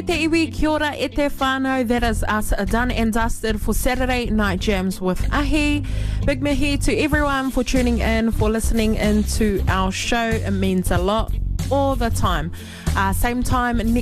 te iwi, kia ora e te whānau. That is us done and dusted for Saturday Night Jams with Ahi. Big mihi to everyone for tuning in, for listening in to our show. It means a lot all the time. Same time